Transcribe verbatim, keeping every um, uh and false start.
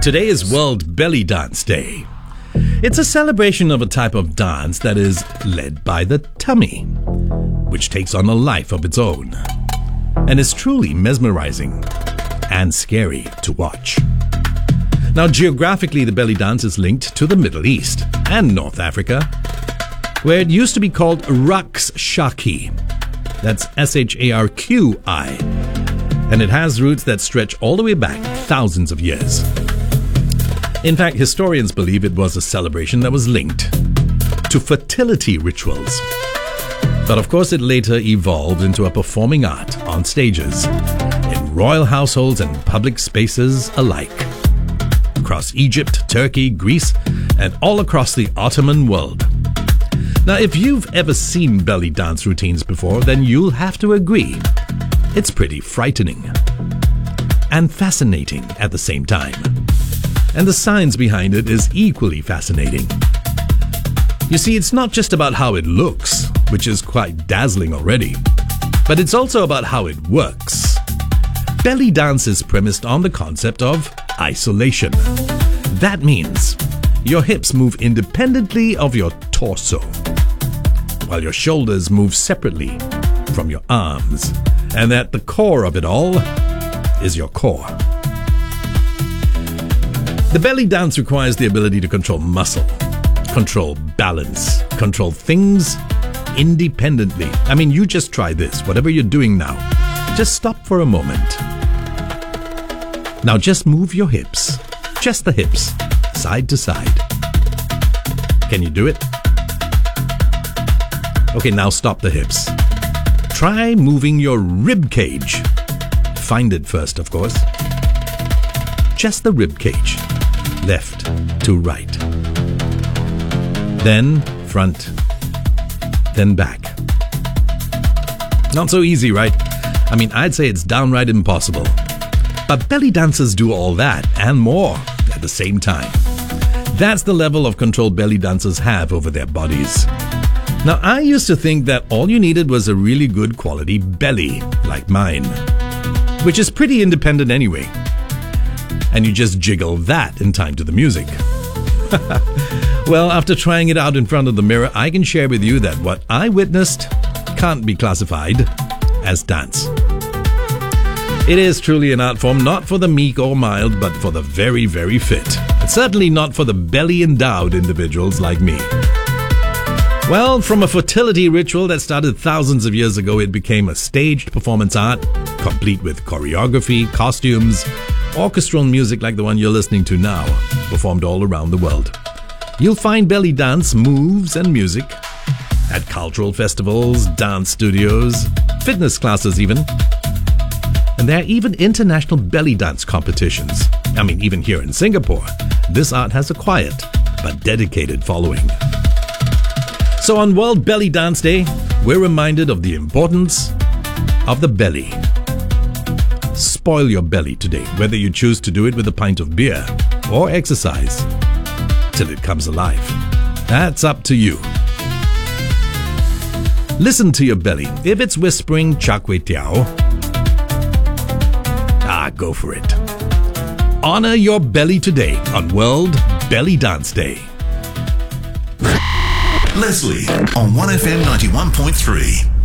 Today is World Belly Dance Day. It's a celebration of a type of dance that is led by the tummy, which takes on a life of its own, and is truly mesmerizing and scary to watch. Now, geographically, the belly dance is linked to the Middle East and North Africa, where it used to be called Raqs Shaqi. That's S H A R Q I. And it has roots that stretch all the way back thousands of years. In fact, historians believe it was a celebration that was linked to fertility rituals. But of course, it later evolved into a performing art on stages, in royal households and public spaces alike, across Egypt, Turkey, Greece, and all across the Ottoman world. Now, if you've ever seen belly dance routines before, then you'll have to agree, it's pretty frightening and fascinating at the same time. And the science behind it is equally fascinating. You see, it's not just about how it looks, which is quite dazzling already, but it's also about how it works. Belly dance is premised on the concept of isolation. That means your hips move independently of your torso, while your shoulders move separately from your arms, and at the core of it all is your core. The belly dance requires the ability to control muscle, control balance, control things independently. I mean, you just try this, whatever you're doing now. Just stop for a moment. Now just move your hips, just the hips, side to side. Can you do it? Okay, now stop the hips. Try moving your rib cage. Find it first, of course. Just the rib cage. Left to right. Then front. Then back. Not so easy, right? I mean, I'd say it's downright impossible. But belly dancers do all that and more at the same time. That's the level of control belly dancers have over their bodies. Now, I used to think that all you needed was a really good quality belly, like mine, which is pretty independent anyway. And you just jiggle that in time to the music. Well, after trying it out in front of the mirror, I can share with you that what I witnessed can't be classified as dance. It is truly an art form not for the meek or mild, but for the very, very fit. And certainly not for the belly-endowed individuals like me. Well, from a fertility ritual that started thousands of years ago, it became a staged performance art, complete with choreography, costumes, orchestral music like the one you're listening to now, performed all around the world. You'll find belly dance moves and music at cultural festivals, dance studios, fitness classes even. And there are even international belly dance competitions. I mean, even here in Singapore, this art has a quiet but dedicated following. So on World Belly Dance Day, we're reminded of the importance of the belly. Spoil your belly today, whether you choose to do it with a pint of beer or exercise till it comes alive. That's up to you. Listen to your belly. If it's whispering char kway teow, ah, go for it. Honor your belly today on World Belly Dance Day. Leslie on one F M ninety-one point three.